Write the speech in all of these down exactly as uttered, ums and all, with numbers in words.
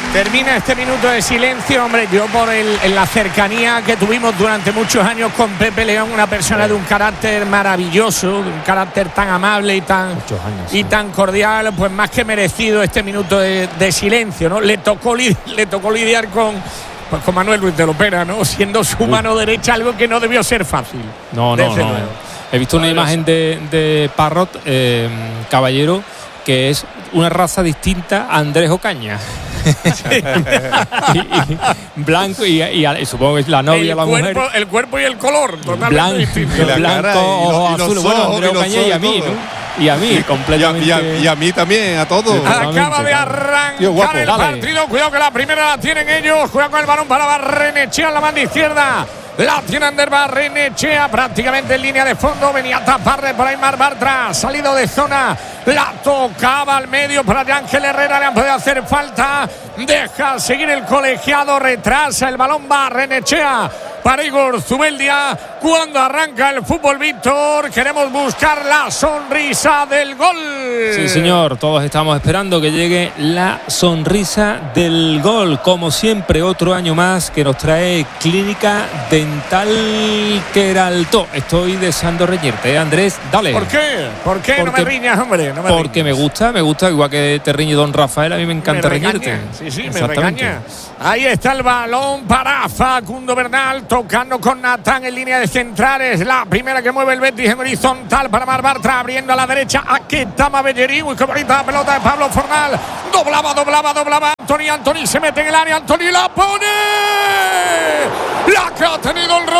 Termina este minuto de silencio, hombre, yo por el, en la cercanía que tuvimos durante muchos años con Pepe León, una persona de un carácter maravilloso, de un carácter tan amable y tan, años, y sí. tan cordial, pues más que merecido este minuto de, de silencio, ¿no? Le tocó, le tocó lidiar con, pues con Manuel Ruiz de Lopera, ¿no? Siendo su mano derecha, algo que no debió ser fácil. No, no, no. He visto una imagen de, de Parrot, eh, Caballero, que es una raza distinta a Andrés Ocaña. Sí. y, y, blanco y, y, y supongo que es la novia, el la cuerpo, mujer. El cuerpo y el color, totalmente blanco, distinto. Blanco, ojos azules. Bueno, Andrés Ocaña y a mí, ¿no? Y a mí, y, completamente. Y a, y, a, y a mí también, a todos. Acaba de arrancar el partido. Cuidado que la primera la tienen ellos. Cuidado con el balón para Barrenechea en la banda izquierda. La tiene Ander Barrenechea prácticamente en línea de fondo. Venía a taparle por Aymar Bartra. Salido de zona. La tocaba al medio para Ángel Herrera. Le han podido hacer falta. Deja seguir el colegiado. Retrasa el balón Barrenechea para Igor Zubeldia. Cuando arranca el fútbol, Víctor, queremos buscar la sonrisa del gol. Sí, señor. Todos estamos esperando que llegue la sonrisa del gol. Como siempre, otro año más que nos trae Clínica Dental Queraltó. Estoy deseando reñirte, ¿eh, Andrés? Dale. ¿Por qué? ¿Por qué porque, no me riñas, hombre? No me porque riñas. me gusta, me gusta. Igual que te riñe don Rafael, a mí me encanta me reñirte. Sí, sí, me regaña. Ahí está el balón para Facundo Bernal, tocando con Natán en línea de centrales. La primera que mueve el Betis en horizontal para Mar Bartra, abriendo a la derecha a Ketama Bellerín. Uy, qué bonita la pelota de Pablo Fornal. Doblaba, doblaba, doblaba. Anthony, Anthony se mete en el área. Anthony la pone. La que ha tenido el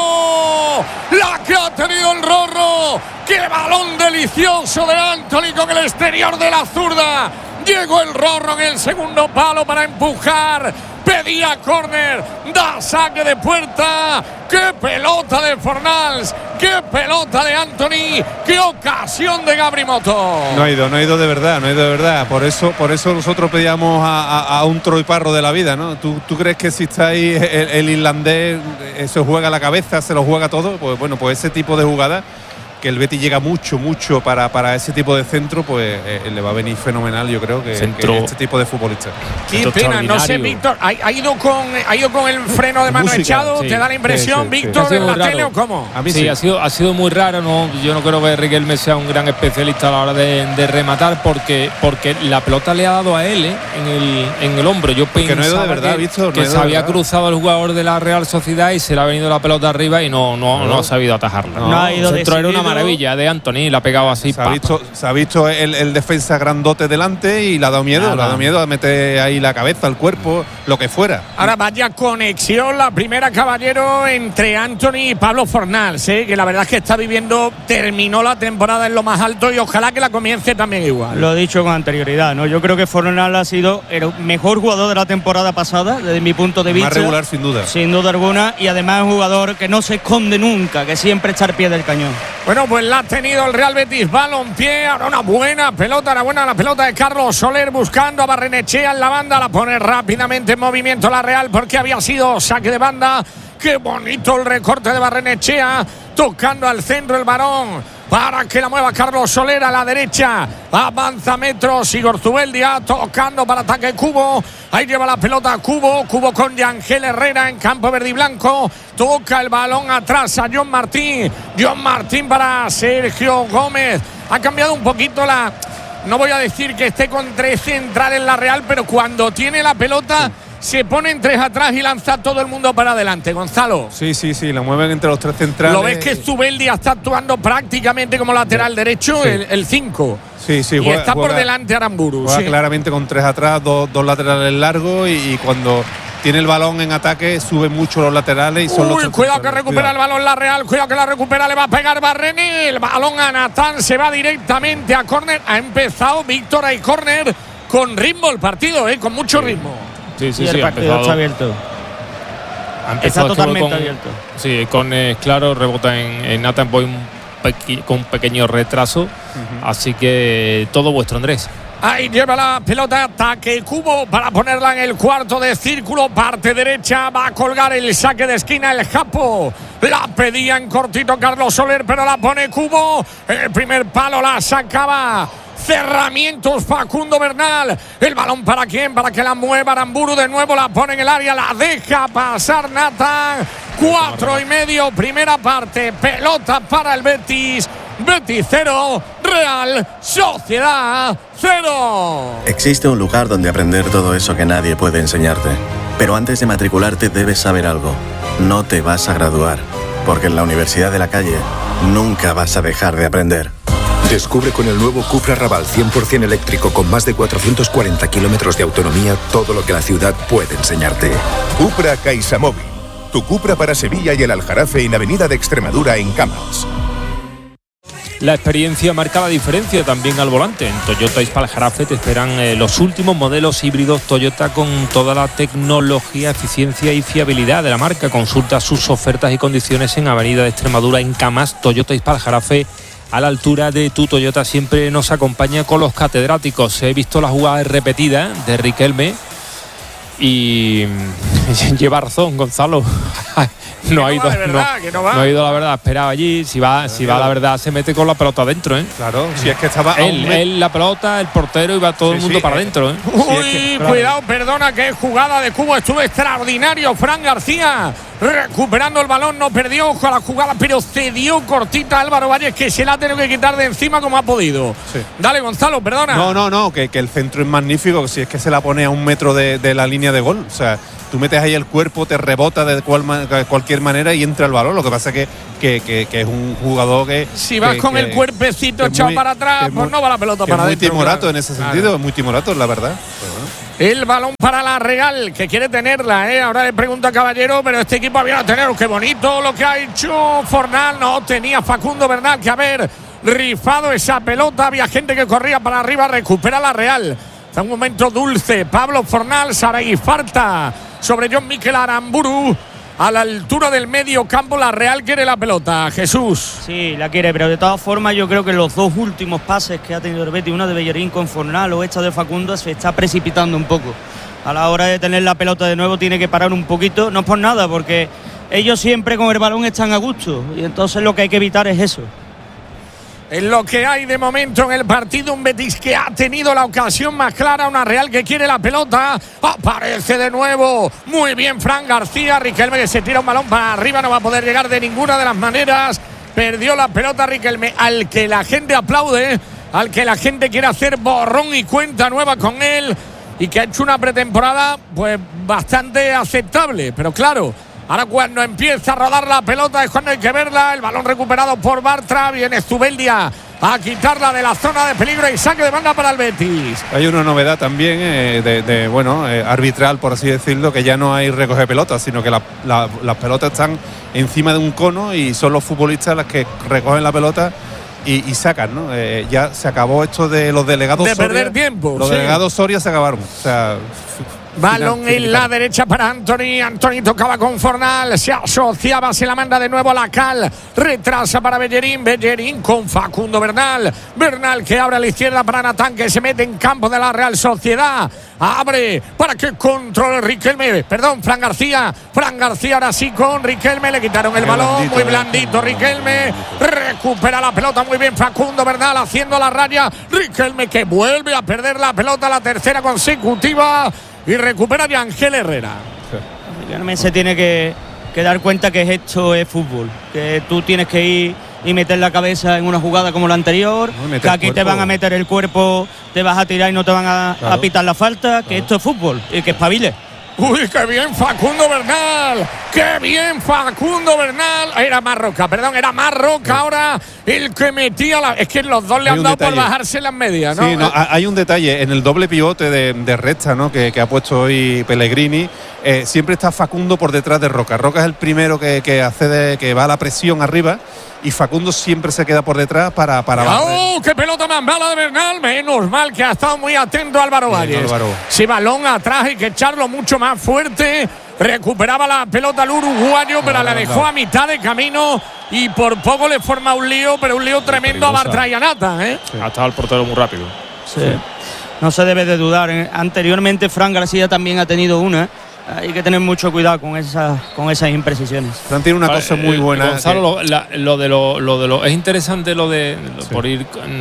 Rorro. La que ha tenido el Rorro. ¡Qué balón delicioso de Anthony con el exterior de la zurda! Llegó el Rorro en el segundo palo para empujar. Pedía córner, da saque de puerta. ¡Qué pelota de Fornals! ¡Qué pelota de Anthony! ¡Qué ocasión de Gabri Moto! No ha ido, no ha ido de verdad, no ha ido de verdad. Por eso, por eso nosotros pedíamos a, a, a un Troy Parro de la vida, ¿no? ¿Tú, tú crees que si está ahí el, el irlandés se juega la cabeza, se lo juega todo? Pues bueno, pues ese tipo de jugada, que el Betis llega mucho, mucho para, para ese tipo de centro, pues eh, le va a venir fenomenal, yo creo, que, que este tipo de futbolista. Qué pena, no sé, Víctor, ¿ha, ha, ido con, ¿ha ido con el freno de mano Música, echado? Sí, ¿te da la impresión, sí, sí, Víctor, sí. en la tele o cómo? A mí sí, sí. Ha, sido, ha sido muy raro, ¿no? Yo no creo que Riquelme sea un gran especialista a la hora de, de rematar, porque, porque la pelota le ha dado a él, ¿eh? en, el, en el hombro. Yo pensaba no de verdad, que, Víctor, que no se había verdad. cruzado el jugador de la Real Sociedad y se le ha venido la pelota arriba y no, no, no, no ha sabido atajarla. No, no ha ido el centro era una maravilla de Anthony. Y la ha pegado así. Se ha visto, se ha visto el, el defensa grandote delante y le ha dado miedo, Nada. le ha dado miedo a meter ahí la cabeza, el cuerpo, lo que fuera. Ahora vaya conexión, la primera, caballero, entre Anthony y Pablo Fornals, ¿eh? que la verdad es que está viviendo, terminó la temporada en lo más alto y ojalá que la comience también igual. Lo he dicho con anterioridad, ¿no? Yo creo que Fornals ha sido el mejor jugador de la temporada pasada, desde mi punto de vista. Más regular, sin duda. Sin duda alguna, y además es un jugador que no se esconde nunca, que siempre está al pie del cañón. Bueno, pues la ha tenido el Real Betis, balompié, ahora una buena pelota, una buena la pelota de Carlos Soler buscando a Barrenechea en la banda, la pone rápidamente en movimiento la Real porque había sido saque de banda. Qué bonito el recorte de Barrenechea, tocando al centro el varón para que la mueva Carlos Soler a la derecha, avanza metros Igor Zubeldia, tocando para ataque Cubo, ahí lleva la pelota Cubo, Cubo con Ángel Herrera en campo verde y blanco, toca el balón atrás a John Martín, John Martín para Sergio Gómez, ha cambiado un poquito la, no voy a decir que esté con tres centrales en la Real, pero cuando tiene la pelota se ponen tres atrás y lanza todo el mundo para adelante, Gonzalo. Sí, sí, sí, la mueven entre los tres centrales. Lo ves que Zubeldia está actuando prácticamente como lateral sí. derecho, sí. el cinco. Sí, sí, y juega, está juega, por delante Aramburu. Juega sí. claramente con tres atrás, dos, dos laterales largos y, y cuando tiene el balón en ataque sube mucho los laterales y son Uy, los cuidado que recupera cuidado. el balón la Real, cuidado que la recupera, le va a pegar Barreni, el balón a Natán, se va directamente a córner, ha empezado Víctor y córner con ritmo el partido, eh, con mucho sí. ritmo. Sí, sí, y sí, el partido ha está abierto. Ha está totalmente con, abierto. Sí, con eh, claro, rebota en, en Nathan Boy un pequi, con un pequeño retraso. Uh-huh. Así que todo vuestro, Andrés. Ahí lleva la pelota, ataque Cubo para ponerla en el cuarto de círculo, parte derecha, va a colgar el saque de esquina el Japo. La pedía en cortito Carlos Soler, pero la pone Cubo. El primer palo la sacaba cerramientos Facundo Bernal. El balón para quién, para que la mueva Aramburu, de nuevo la pone en el área, la deja pasar Nathan. Cuatro y medio, primera parte, pelota para el Betis. Betis cero, Real Sociedad cero. Existe un lugar donde aprender todo eso que nadie puede enseñarte. Pero antes de matricularte debes saber algo. No te vas a graduar, porque en la Universidad de la Calle nunca vas a dejar de aprender. Descubre con el nuevo Cupra Raval cien por ciento eléctrico con más de cuatrocientos cuarenta kilómetros de autonomía todo lo que la ciudad puede enseñarte. Cupra CaixaMóvil. Tu Cupra para Sevilla y el Aljarafe en Avenida de Extremadura en Camps. La experiencia marca la diferencia también al volante. En Toyota Hispal Jarafe te esperan eh, los últimos modelos híbridos Toyota con toda la tecnología, eficiencia y fiabilidad de la marca. Consulta sus ofertas y condiciones en Avenida de Extremadura en Camas. Toyota Hispal Jarafe, a la altura de tu Toyota. Siempre nos acompaña con los catedráticos. He visto la jugada repetida de Riquelme y lleva razón Gonzalo. No ha ido, no, verdad, no, no, no ha ido la verdad, esperaba allí. Si va, si va la verdad, se mete con la pelota adentro, ¿eh? Claro, si es que estaba él, él la pelota, el portero, y va todo sí, el mundo sí, para adentro, ¿eh? Uy, sí, es que, claro. Cuidado, perdona, que jugada de Cubo, estuvo extraordinario. Fran García recuperando el balón, no perdió ojo a la jugada, pero cedió cortita a Álvaro Valles, que se la ha tenido que quitar de encima como ha podido. Sí. Dale, Gonzalo, perdona. No, no, no, que, que el centro es magnífico, si es que se la pone a un metro de, de la línea de gol. O sea, tú metes ahí el cuerpo, te rebota de, cual, de cualquier manera y entra el balón. Lo que pasa es que, que, que, que es un jugador que… Si vas que, con que, el cuerpecito echado para atrás, pues no va la pelota para adentro. Es muy timorato en ese sentido, claro. Es muy timorato, la verdad. Pero bueno. El balón para la Real, que quiere tenerla, ¿eh? Ahora le pregunta a Caballero, pero este equipo había que tenerlo. Qué bonito lo que ha hecho Fornal. No tenía Facundo Bernal que haber rifado esa pelota. Había gente que corría para arriba. Recupera la Real. Está un momento dulce. Pablo Fornal, Saray falta sobre John Mikel Aramburu. A la altura del medio campo, la Real quiere la pelota. Jesús. Sí, la quiere, pero de todas formas yo creo que los dos últimos pases que ha tenido el Betis, uno de Bellerín con Fornal o esta de Facundo, se está precipitando un poco. A la hora de tener la pelota de nuevo tiene que parar un poquito, no es por nada, porque ellos siempre con el balón están a gusto y entonces lo que hay que evitar es eso. Es lo que hay de momento en el partido. Un Betis que ha tenido la ocasión más clara. Una Real que quiere la pelota. Aparece de nuevo. Muy bien Fran García. Riquelme que se tira un balón para arriba. No va a poder llegar de ninguna de las maneras. Perdió la pelota Riquelme. Al que la gente aplaude. Al que la gente quiere hacer borrón y cuenta nueva con él. Y que ha hecho una pretemporada pues bastante aceptable. Pero claro, ahora cuando empieza a rodar la pelota es cuando hay que verla. El balón recuperado por Bartra. Viene Zubeldia a quitarla de la zona de peligro y saque de banda para el Betis. Hay una novedad también eh, de, de, bueno, eh, arbitral, por así decirlo, que ya no hay recoge pelotas, sino que la, la, las pelotas están encima de un cono y son los futbolistas las que recogen la pelota y, y sacan, ¿no? Eh, ya se acabó esto de los delegados de Soria. perder tiempo. Los sí. delegados Soria se acabaron. O sea, balón final, en la derecha para Anthony. Anthony tocaba con Fornal. Se asociaba, se la manda de nuevo a la Cal. Retrasa para Bellerín. Bellerín con Facundo Bernal. Bernal que abre a la izquierda para Natán, que se mete en campo de la Real Sociedad. Abre para que controle Riquelme. Perdón, Fran García. Fran García ahora sí con Riquelme. Le quitaron el, el balón. Blandito, muy blandito Riquelme. Recupera la pelota muy bien Facundo Bernal haciendo la raya. Riquelme que vuelve a perder la pelota, la tercera consecutiva. Y recupera de Ángel Herrera. Riquelme se tiene que, que dar cuenta que esto es fútbol. Que tú tienes que ir y meter la cabeza en una jugada como la anterior. No, que aquí te van a meter el cuerpo, te vas a tirar y no te van a, claro. a pitar la falta. Que claro. esto es fútbol y que espabile. Uy, qué bien Facundo Bernal, qué bien Facundo Bernal. Era Marroca, perdón, era Marroca sí. Ahora el que metía la… Es que los dos le hay han dado detalle. Por bajarse las medias, ¿no? Sí, no, hay un detalle, en el doble pivote de, de recta, ¿no? Que, que ha puesto hoy Pellegrini, eh, siempre está Facundo por detrás de Roca. Roca es el primero que, que accede, que va a la presión arriba. Y Facundo siempre se queda por detrás para para ¡Oh, qué pelota más mala de Bernal! Menos mal que ha estado muy atento Álvaro Valles. Sí, Álvaro. Si balón atrás hay que echarlo mucho más fuerte. Recuperaba la pelota el uruguayo, pero no, la dejó no. a mitad de camino y por poco le forma un lío, pero un lío tremendo a Bartra y a Nata, ¿eh? Sí. Ha estado el portero muy rápido. Sí. Sí. No se debe de dudar. Anteriormente Fran García también ha tenido una. Hay que tener mucho cuidado con esas con esas imprecisiones. Fran tiene una cosa muy buena. Gonzalo, que... lo, la, lo de lo, lo de lo es interesante lo de lo, por ir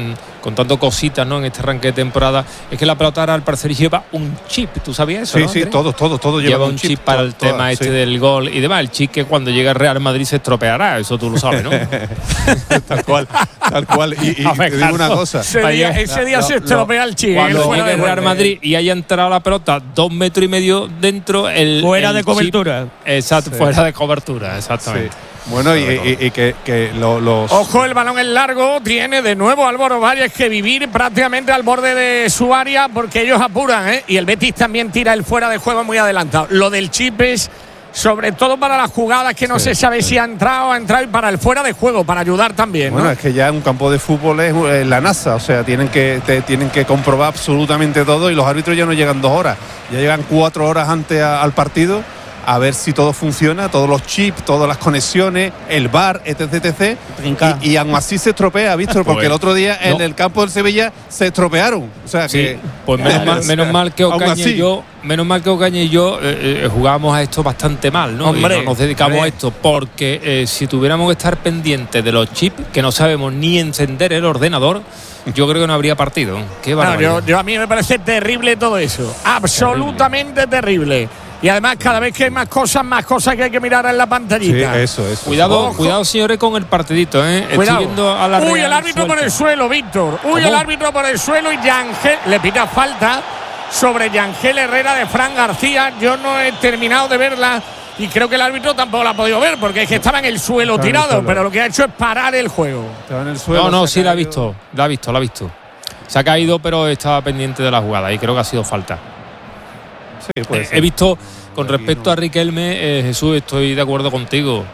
contando cositas, ¿no? En este arranque de temporada, es que la pelota ahora al parecer lleva un chip. ¿Tú sabías eso? Sí, ¿no, sí, Andrés? todos, todos, todos lleva, llevan un chip, chip para todo, el tema todas, este sí. del gol y demás. El chip que cuando llega al Real Madrid se estropeará, eso tú lo sabes, ¿no? Tal cual, tal cual. Y, y A ver, te digo una Carlos, cosa. Ese día, ese día Lo- se lo- estropea el chip. Cuando ¿eh? Fuera llegue de el Real juego. Madrid y haya entrado la pelota dos metros y medio dentro, el Fuera el de chip- cobertura. exacto, Sí. fuera de cobertura, Sí. exactamente. Bueno, y, y- y que, que lo- los. Ojo, el balón es largo. Tiene de nuevo Álvaro Valles que vivir prácticamente al borde de su área porque ellos apuran, ¿eh? Y el Betis también tira el fuera de juego muy adelantado. Lo del chip es sobre todo para las jugadas que no Sí, se sabe sí. si ha entrado o ha entrado y para el fuera de juego, para ayudar también, ¿no? Bueno, es que ya un campo de fútbol es eh, la NASA, o sea, tienen que te- tienen que comprobar absolutamente todo y los árbitros ya no llegan dos horas, ya llegan cuatro horas antes a- al partido a ver si todo funciona, todos los chips, todas las conexiones, el V A R, etc, etcétera. Trinca. Y, y aún así se estropea, Víctor, porque Pues, el otro día en no. el campo del Sevilla se estropearon, o sea Sí, que pues menos mal, menos mal que aún Ocaña y así. yo, menos mal que Ocaña y yo eh, eh, jugamos a esto bastante mal, ¿no? Hombre, y no nos dedicamos hombre. a esto, porque eh, si tuviéramos que estar pendientes de los chips, que no sabemos ni encender el ordenador, yo creo que no habría partido. Qué No, barbaridad. yo, yo a mí me parece terrible todo eso. Absolutamente terrible. Y además, cada vez que hay más cosas, más cosas que hay que mirar en la Sí, pantallita. eso, eso. Cuidado, Ojo. cuidado, señores, con el partidito, ¿eh? Cuidado. Estoy viendo a la Uy, Real el árbitro suelta. por el suelo, Víctor. Uy, ¿Cómo? el árbitro por el suelo y Yangel le pita falta sobre Yangel Herrera de Fran García. Yo no he terminado de verla y creo que el árbitro tampoco la ha podido ver porque es que estaba en el suelo Estaba en el tirado, suelo. pero lo que ha hecho es parar el juego. Estaba en el suelo, No, no, se sí ha la ha caído. visto, la ha visto, la ha visto. Se ha caído, pero estaba pendiente de la jugada y creo que ha sido falta. Sí, puede Eh, ser. he visto, con Aquí respecto no. a Riquelme, eh, Jesús, estoy de acuerdo contigo.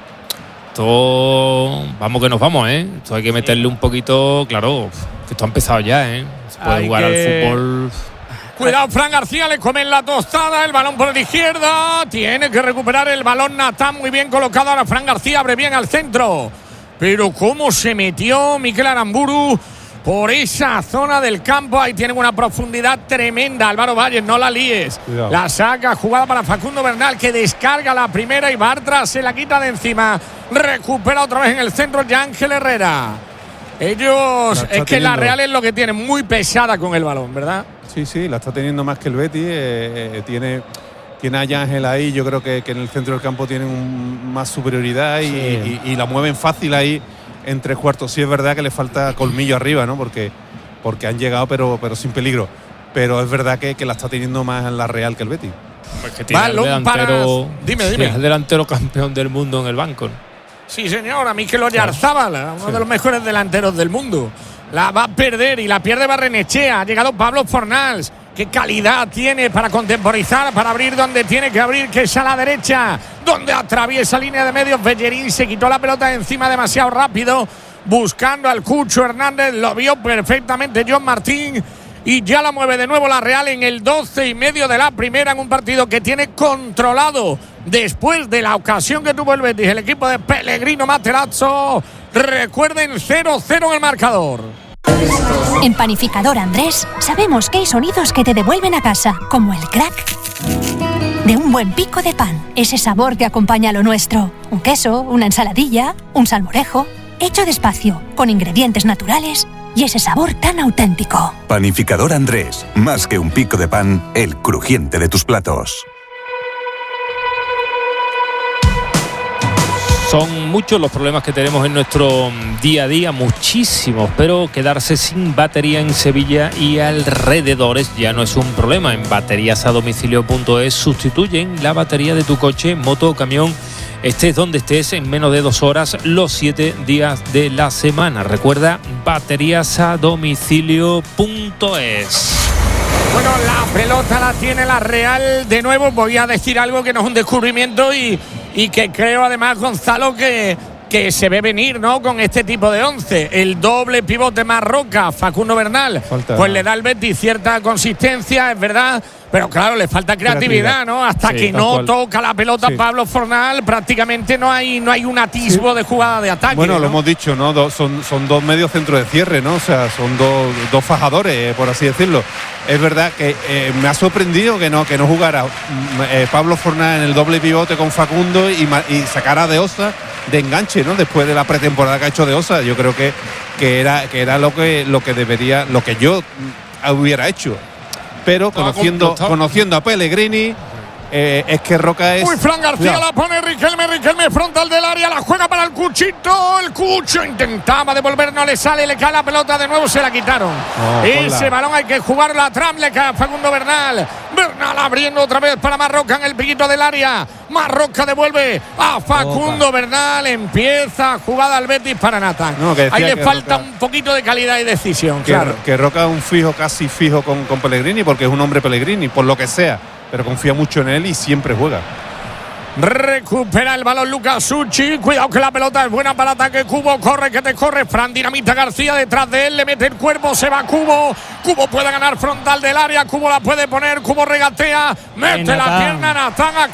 Esto, vamos que nos vamos, ¿eh? Esto hay que meterle un poquito, claro, que esto ha empezado ya, ¿eh? Se puede Hay jugar que- al fútbol. Cuidado, Fran García, le comen la tostada, el balón por la izquierda, tiene que recuperar el balón Natán, muy bien colocado, ahora Fran García abre bien al centro, pero cómo se metió Mikel Aramburu por esa zona del campo, ahí tienen una profundidad tremenda, Álvaro Valles, no la líes, Cuidado. la saca, jugada para Facundo Bernal, que descarga la primera y Bartra se la quita de encima, recupera otra vez en el centro ya Ángel Herrera. Ellos, La está es que la teniendo. Real es lo que tiene, muy pesada con el balón, ¿verdad? Sí, sí, la está teniendo más que el Betis. eh, eh, tiene, tiene a Ángel ahí. Yo creo que, que en el centro del campo tienen un- más superioridad y, y- y la mueven fácil ahí en tres cuartos. Sí, es verdad que le falta colmillo arriba, ¿no? Porque, porque han llegado, pero, pero sin peligro. Pero es verdad que, que la está teniendo más la Real que el Betis. Pues que tiene al Balón para- delantero, Dime, dime. tiene al delantero campeón del mundo en el banco. Sí, señor, a Mikel Oyarzábal, uno de los mejores delanteros del mundo. La va a perder y la pierde Barrenechea. Ha llegado Pablo Fornals. Qué calidad tiene para contemporizar, para abrir donde tiene que abrir, que es a la derecha, donde atraviesa línea de medios. Bellerín se quitó la pelota de encima demasiado rápido, buscando al Cucho Hernández. Lo vio perfectamente John Martín. Y ya la mueve de nuevo la Real en el doce y medio de la primera, en un partido que tiene controlado después de la ocasión que tuvo el Betis, el equipo de Pellegrino Materazzo. Recuerden, cero cero en el marcador. En Panificador Andrés sabemos que hay sonidos que te devuelven a casa, como el crack de un buen pico de pan, ese sabor que acompaña a lo nuestro. Un queso, una ensaladilla, un salmorejo, hecho despacio, con ingredientes naturales y ese sabor tan auténtico. Panificador Andrés, más que un pico de pan, el crujiente de tus platos. Son muchos los problemas que tenemos en nuestro día a día, muchísimos, pero quedarse sin batería en Sevilla y alrededores ya no es un problema. En baterías a domicilio punto es sustituyen la batería de tu coche, moto o camión, estés donde estés, en menos de dos horas, los siete días de la semana. Recuerda, baterías a domicilio punto es. Bueno, la pelota la tiene la Real de nuevo. Voy a decir algo que no es un descubrimiento y, y que creo además, Gonzalo, que, que se ve venir, ¿no? Con este tipo de once. El doble pivote Marroca, Facundo Bernal, Falta. pues le da al Betis cierta consistencia, es verdad. Pero claro, le falta creatividad, Creatividad. ¿no? Hasta Sí, que tal no cual. toca la pelota Sí. Pablo Fornal, prácticamente no hay, no hay un atisbo de jugada de ataque. Bueno, ¿no? lo hemos dicho, ¿no? Dos- son, son dos medios centros de cierre, ¿no? O sea, son dos, dos fajadores, eh, por así decirlo. Es verdad que eh, me ha sorprendido que no, que no jugara mm, eh, Pablo Fornal en el doble pivote con Facundo y, ma- y sacara de Osa de enganche, ¿no? Después de la pretemporada que ha hecho de Osa, yo creo que, que era que era lo que lo que debería, lo que yo hubiera hecho. Pero conociendo, conociendo a Pellegrini, eh, es que Roca es. Uy, Fran García no. la pone Riquelme, Riquelme frontal del área, la juega para el Cuchito, el Cucho intentaba devolver, no le sale, le cae la pelota de nuevo, se la quitaron. No, Ese ponla. balón hay que jugarlo atrás, le cae a Facundo Bernal. Bernal abriendo otra vez para Marroca en el piquito del área. Marroca devuelve a Facundo Opa. Bernal. Empieza jugada al Betis para Natán. No, que decía Ahí le que falta Roca- un poquito de calidad y decisión, Que, claro. que Roca es un fijo, casi fijo con, con Pellegrini, porque es un hombre Pellegrini, por lo que sea. Pero confía mucho en él y siempre juega. Recupera el balón Lucas Suchi. Cuidado que la pelota es buena para ataque. Cubo, corre que te corre. Fran Dinamita García detrás de él. Le mete el cuerpo. Se va Cubo. Cubo puede ganar frontal del área. Cubo la puede poner. Cubo regatea. Mete Natán. la pierna Natán a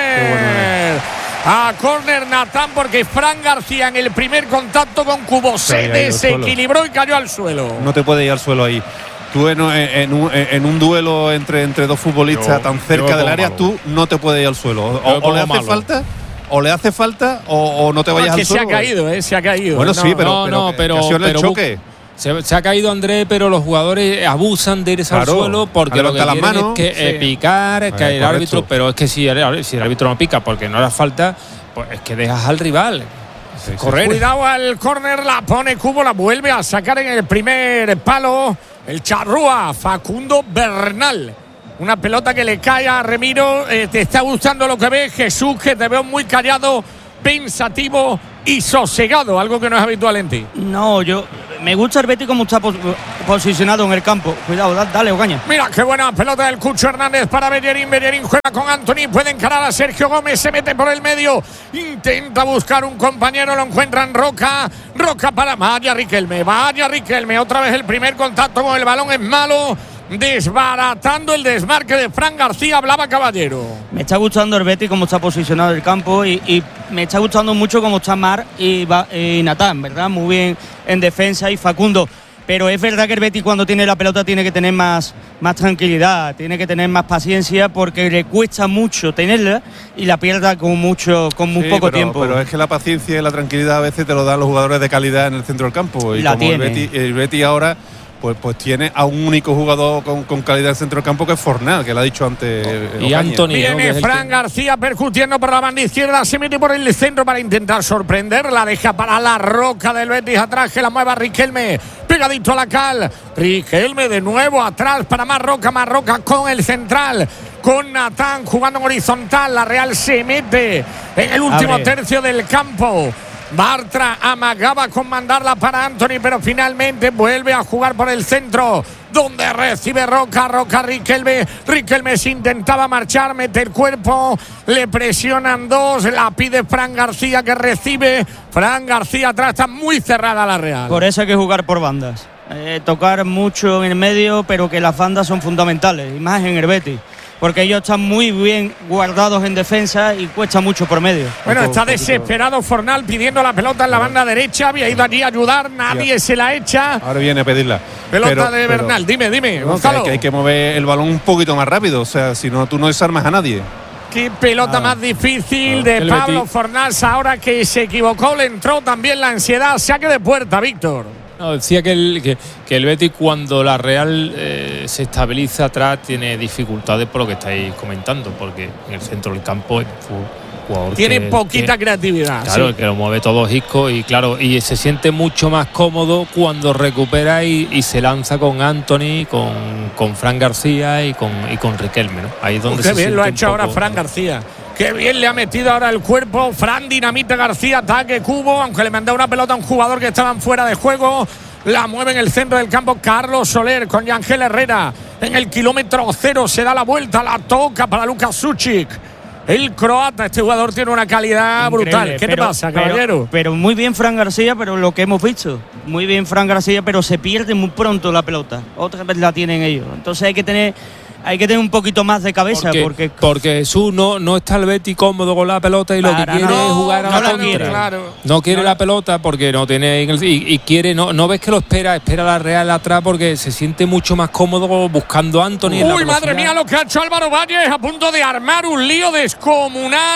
córner. A córner Natán porque Fran García en el primer contacto con Cubo se ahí, ahí, al suelo. desequilibró y cayó al suelo. No te puede ir al suelo ahí. Tú en, en, en, un, en un duelo entre, entre dos futbolistas Yo- tan yo cerca me del pongo área, malo. tú no te puedes ir al suelo. O, me o le pongo hace malo. falta, o le hace falta, o, o no te No, vayas es que al se suelo. ha caído, eh, se ha caído. Bueno, No, sí, pero, no, pero, no, que- pero- que ha sido en el pero choque. Se, se ha caído Andrés, pero los jugadores abusan de irse Claro, al suelo porque a lo que levantar las quieren manos. es que, eh, Sí. picar, es que Eh, el correcto. árbitro, pero es que si el, si el árbitro no pica porque no hará falta, pues es que dejas al rival Sí, sí. correr. Cuidado al córner, la pone Cubo, la vuelve a sacar en el primer palo. El charrúa, Facundo Bernal. Una pelota que le cae a Remiro. Eh, ¿Te está gustando lo que ves, Jesús? Que te veo muy callado, pensativo y sosegado, algo que no es habitual en ti. No, yo me gusta el Betis como está pos- posicionado en el campo. Cuidado, da- dale, Ocaña. Mira qué buena pelota del Cucho Hernández para Bellerín. Bellerín juega con Anthony, puede encarar a Sergio Gómez, se mete por el medio, intenta buscar un compañero, lo encuentra en Roca. Roca para vaya Riquelme, vaya Riquelme. Otra vez el primer contacto con el balón es malo, desbaratando el desmarque de Fran García. Hablaba Caballero. Me está gustando el Betis como está posicionado el campo y, y me está gustando mucho cómo está Mar y, Va- y Natán, ¿verdad? Muy bien en defensa y Facundo. Pero es verdad que el Betis cuando tiene la pelota tiene que tener más, más tranquilidad, tiene que tener más paciencia porque le cuesta mucho tenerla y la pierda con mucho, con muy Sí, poco pero, tiempo. Pero es que la paciencia y la tranquilidad a veces te lo dan los jugadores de calidad en el centro del campo. Y La como el tiene. Betis, el Betis ahora pues, pues tiene a un único jugador con, con calidad en el centro del campo, que es Fornal, que lo ha dicho antes. eh, Y Ocaña. Anthony, ¿no? Que Viene es el Fran que- García percutiendo por la banda izquierda, se mete por el centro para intentar sorprenderla, deja para la Roca del Betis atrás, que la mueva Riquelme, pegadito a la cal. Riquelme de nuevo atrás para Marroca, Marroca con el central, con Natán jugando en horizontal. La Real se mete en el último Abre. tercio del campo. Bartra amagaba con mandarla para Anthony, pero finalmente vuelve a jugar por el centro, donde recibe Roca, Roca Riquelme. Riquelme se intentaba marchar, mete el cuerpo, le presionan dos, la pide Fran García, que recibe. Fran García atrás, está muy cerrada la Real. Por eso hay que jugar por bandas. Eh, tocar mucho en el medio, pero que las bandas son fundamentales, y más en el Betis. Porque ellos están muy bien guardados en defensa y cuesta mucho por medio. Bueno, Un está poquito. desesperado Fornal pidiendo la pelota en la banda derecha. Había ido allí a ayudar, nadie se la echa. Ahora viene a pedirla. Pelota Pero- de pero- Bernal, dime, dime, no, que, Gonzalo. hay, que hay que mover el balón un poquito más rápido. O sea, si no, tú no desarmas a nadie. Qué pelota más difícil de El Pablo Betis. Fornals. Ahora que se equivocó, le entró también la ansiedad. Saque de puerta, Víctor. No, decía que el, que, que el Betis, cuando la Real eh, se estabiliza atrás, tiene dificultades por lo que estáis comentando, porque en el centro del campo es un jugador Tiene que- poquita que- creatividad. Claro, sí. el que lo mueve todo Isco y claro, y se siente mucho más cómodo cuando recupera y, y se lanza con Anthony, con, con Fran García y con, y con Riquelme, ¿no? Ahí es donde Qué se bien lo ha siente hecho un ahora poco- Fran García. Qué bien le ha metido ahora el cuerpo. Fran Dinamita García, ataque Cubo, aunque le mandó una pelota a un jugador que estaban fuera de juego. La mueve en el centro del campo Carlos Soler con Yangel Herrera. En el kilómetro cero se da la vuelta, la toca para Lucas Suchik. El croata, este jugador tiene una calidad Increíble, brutal. ¿Qué pero- te pasa, pero- caballero? Pero muy bien Fran García, pero lo que hemos visto. Muy bien Fran García, pero se pierde muy pronto la pelota. Otra vez la tienen ellos. Entonces hay que tener, hay que tener un poquito más de cabeza Porque, porque, porque Jesús no, no está el Betis cómodo con la pelota y lo que Para quiere nada. es jugar a No la la contra. quiere, claro. No quiere No la la- pelota porque no tiene y, y quiere no no ves que lo espera, espera la Real atrás porque se siente mucho más cómodo buscando a Anthony en la Uy, madre velocidad. mía, lo que ha hecho Álvaro Valles, a punto de armar un lío descomunal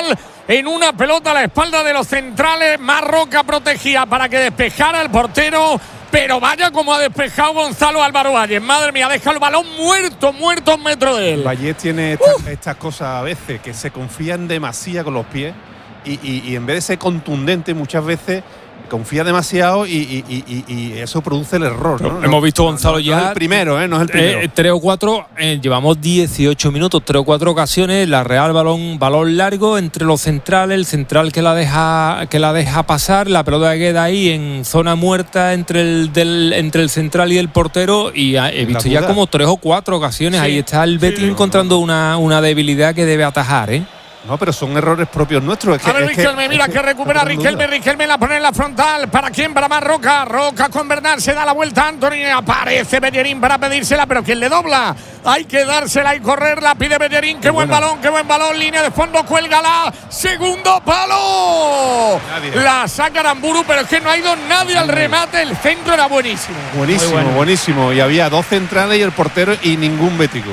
en una pelota a la espalda de los centrales. Marroca protegía para que despejara el portero. Pero vaya como ha despejado Gonzalo Álvaro Valles. Madre mía, deja el balón muerto, muerto a un metro de él. Valles tiene estas, estas cosas a veces, que se confían demasiado con los pies y, y, y en vez de ser contundente muchas veces confía demasiado y, y, y, y eso produce el error, ¿no? Hemos visto Gonzalo no, ya. No es el primero, ¿eh? No es el primero. Eh, tres o cuatro, eh, llevamos dieciocho minutos, tres o cuatro ocasiones. La Real balón, balón largo entre los centrales, el central que la deja, que la deja pasar, la pelota que queda ahí en zona muerta entre el del, entre el central y el portero. Y he visto ya como tres o cuatro ocasiones. Sí, ahí está el Betis sí, encontrando una, una debilidad que debe atajar, ¿eh? No, pero son errores propios nuestros. Es que, a ver, es Riquelme, que, mira es que, que recupera Riquelme, Riquelme la pone en la frontal. ¿Para quién? Para más Roca. Roca con Bernal, se da la vuelta Anthony. Aparece Bellerín para pedírsela, pero ¿quién le dobla? Hay que dársela y correrla. Pide Bellerín. Qué buen balón, qué buen balón. Línea de fondo, cuélgala. Segundo palo. Nadie. La saca Aramburu, pero es que no ha ido nadie al remate. El centro era buenísimo. Buenísimo, bueno. buenísimo. Y había dos centrales y el portero y ningún bético.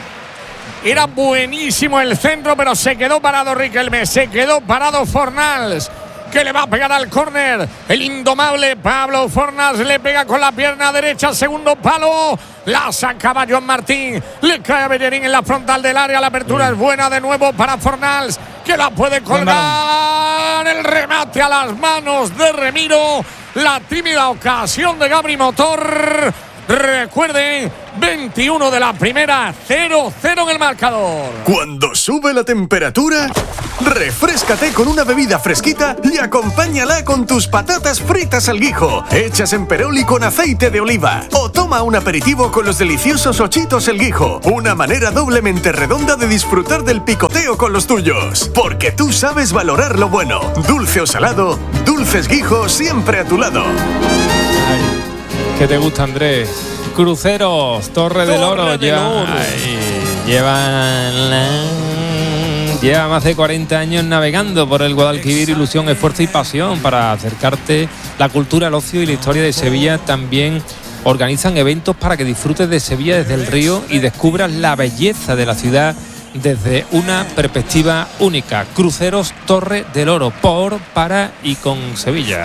Era buenísimo el centro, pero se quedó parado Riquelme, se quedó parado Fornals, que le va a pegar al córner. El indomable Pablo Fornals le pega con la pierna derecha, segundo palo. La sacaba Joan Martín, le cae a Bellerín en la frontal del área. La apertura sí. es buena de nuevo para Fornals, que la puede colgar. El remate a las manos de Remiro. La tímida ocasión de Gabri Motor. Recuerden, veintiuno de la primera, cero cero en el marcador. Cuando sube la temperatura, refréscate con una bebida fresquita y acompáñala con tus patatas fritas al guijo, hechas en perol y con aceite de oliva. O toma un aperitivo con los deliciosos ochitos El Guijo, una manera doblemente redonda de disfrutar del picoteo con los tuyos. Porque tú sabes valorar lo bueno. Dulce o salado, Dulces Guijo siempre a tu lado. Ay. ¿Qué te gusta, Andrés? Cruceros, Torre, Torre del Oro. Lleva, llevan lleva más de cuarenta años navegando por el Guadalquivir, ilusión, esfuerzo y pasión para acercarte la cultura, el ocio y la historia de Sevilla. También organizan eventos para que disfrutes de Sevilla desde el río y descubras la belleza de la ciudad desde una perspectiva única. Cruceros Torre del Oro, por, para y con Sevilla.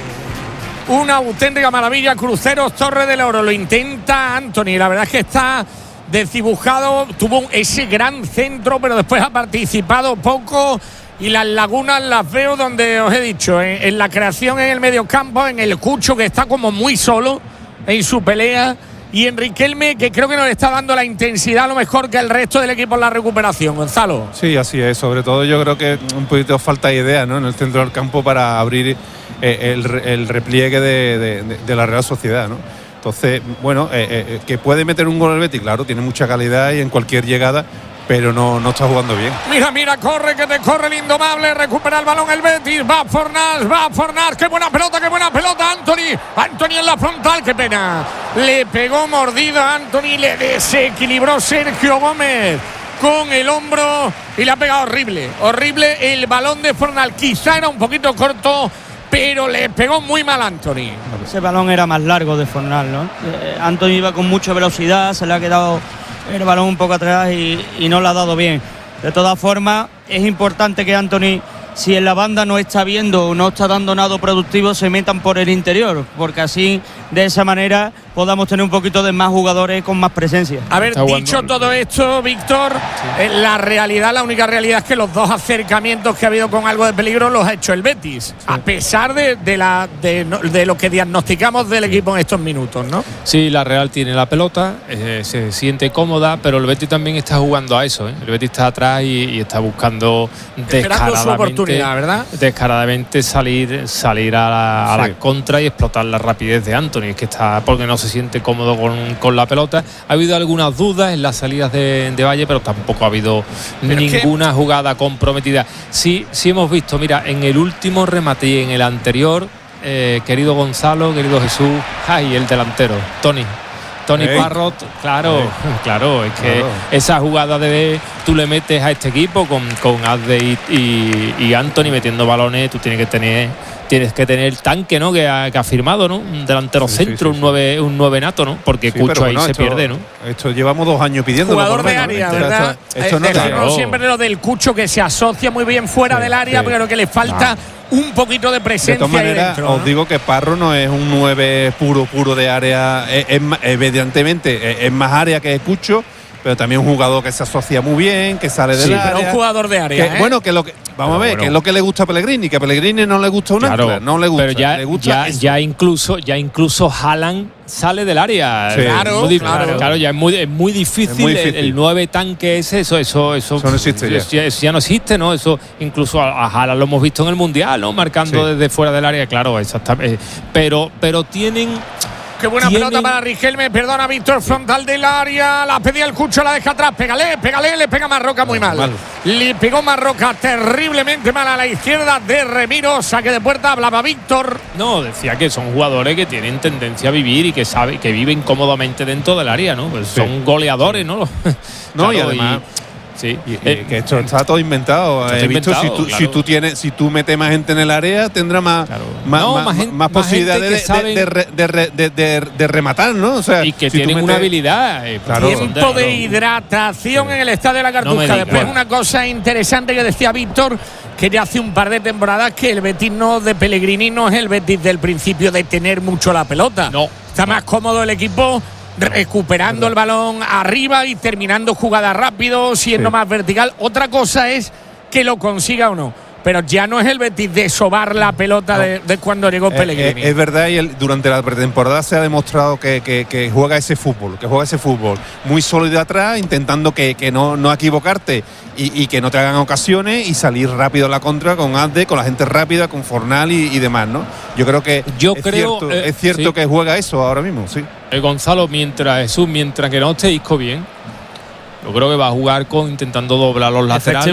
Una auténtica maravilla, Cruceros Torre del Oro. Lo intenta Anthony. La verdad es que está desdibujado. Tuvo ese gran centro, pero después ha participado poco. Y las lagunas las veo donde os he dicho, en, en la creación en el mediocampo, en el Cucho, que está como muy solo en su pelea. Y en Riquelme, que creo que nos está dando la intensidad a lo mejor que el resto del equipo en la recuperación. Gonzalo. Sí, así es. Sobre todo yo creo que un poquito falta de idea, ¿no?, en el centro del campo para abrir eh, el, el repliegue de, de, de la Real Sociedad, ¿no? Entonces, bueno, eh, eh, que puede meter un gol el Betis, claro, tiene mucha calidad y en cualquier llegada, pero no, no está jugando bien. Mira, mira, corre, que te corre el indomable, recupera el balón el Betis, va Fornals, va Fornals, qué buena pelota, qué buena pelota, Anthony, Anthony en la frontal, qué pena, le pegó mordido a Anthony, le desequilibró Sergio Gómez con el hombro y le ha pegado horrible, horrible el balón de Fornals, quizá era un poquito corto, pero le pegó muy mal a Anthony. Ese balón era más largo de Fornals, ¿no? Eh, Anthony iba con mucha velocidad, se le ha quedado el balón un poco atrás y, y no le ha dado bien. De todas formas, es importante que Anthony, si en la banda no está viendo o no está dando nada productivo, se metan por el interior, porque así, de esa manera, podamos tener un poquito de más jugadores con más presencia. A ver, dicho todo esto, Víctor, sí. eh, la realidad, la única realidad es que los dos acercamientos que ha habido con algo de peligro los ha hecho el Betis, sí. a pesar de, de, la, de, de lo que diagnosticamos del equipo en estos minutos, ¿no? Sí, la Real tiene la pelota, eh, se siente cómoda, pero el Betis también está jugando a eso, ¿eh? El Betis está atrás y, y está buscando descaradamente, su oportunidad, ¿verdad? Descaradamente salir, salir a, la, a sí. la contra y explotar la rapidez de Anthony, es que está porque no se siente cómodo con, con la pelota. Ha habido algunas dudas en las salidas de, de Valle, pero tampoco ha habido pero ninguna que... jugada comprometida. Sí, sí hemos visto, mira, en el último remate y en el anterior, eh, querido Gonzalo, querido Jesús, ay, el delantero, Tony. Tony hey. Parrot, claro, hey. claro, es que claro. esa jugada de tú le metes a este equipo con, con Adde y, y, y Anthony metiendo balones, tú tienes que tener tienes que tener tanque, ¿no? Que ha, que ha firmado, ¿no? Un delantero Sí, sí, centro, sí, un nueve, un nueve nato, ¿no? Porque Sí, Cucho pero ahí bueno, se esto- pierde, ¿no? Esto llevamos dos años pidiendo. Jugador de área, ¿verdad? Esto, esto no Eh, te- decimos siempre lo del Cucho, que se asocia muy bien fuera Sí, del área, sí. pero que le falta un poquito de De presencia todas ahí maneras, dentro, os ¿no? digo que Parro no es un nueve puro, puro de área. Es, es ma- evidentemente, es, es más área que Cucho, pero también un jugador que se asocia muy bien, que sale del Sí, área. pero un jugador de área, que, ¿eh? Bueno, que lo que vamos Pero a ver, bueno. que es lo que le gusta a Pellegrini, que a Pellegrini no le gusta un Claro, ancla, no le gusta, pero ya, le gusta ya, eso. ya incluso ya incluso Haaland sale del área. Sí. Claro, Muy dif- claro. claro, ya es muy, es muy difícil, Es muy difícil. El, el nueve tanque ese, eso, eso, eso, Eso no existe ya. eso eso ya no existe, ¿no? Eso incluso a, a Haaland lo hemos visto en el Mundial, ¿no? Marcando Sí. desde fuera del área, claro, exactamente. Pero, pero tienen. Qué buena tienen- pelota para Riquelme, perdona Víctor, frontal del área, la pedía el Cucho, la deja atrás, pégale, pégale, le pega Marroca muy mal. mal. Le pegó Marroca terriblemente mal a la izquierda de Remiro, saque de puerta, hablaba Víctor. No, decía que son jugadores que tienen tendencia a vivir y que sabe, que viven cómodamente dentro del área, ¿no? Pues Sí. son goleadores, ¿no? No, y Claro, además- sí. Y- y Eh, que esto está todo inventado. Está He visto, inventado, si, tú, claro. si tú tienes, si tú metes más gente en el área, tendrá más, Claro. más, No, más, más gen- más más posibilidades gente que de, saben- de, re- de, re- de- de- de rematar, ¿no? O sea, y que si tú tienen una metes- habilidad. eh, Claro. Tiempo de no. hidratación en el Estadio de la No me Cartuja. digas. Después una cosa interesante que decía Víctor, que ya hace un par de temporadas que el Betis no de Pellegrini no es el Betis del principio de tener mucho la pelota. No. Está más cómodo el equipo recuperando el balón arriba y terminando jugadas rápido, siendo Sí. más vertical. Otra cosa es que lo consiga o no. Pero ya no es el Betis de sobar la pelota No. de, de cuando llegó Eh, Pellegrini. eh, es verdad, y el- durante la pretemporada se ha demostrado que, que- que juega ese fútbol, que juega ese fútbol muy sólido atrás, intentando que, que no, no equivocarte y, y que no te hagan ocasiones y salir rápido a la contra con Ande, con la gente rápida, con Fornal y, y demás, ¿no? Yo creo que Yo es creo, cierto, eh, es cierto sí. que juega eso ahora mismo, sí. Eh, Gonzalo, mientras Jesús, mientras que no esté Isco bien, yo creo que va a jugar con intentando doblar los laterales.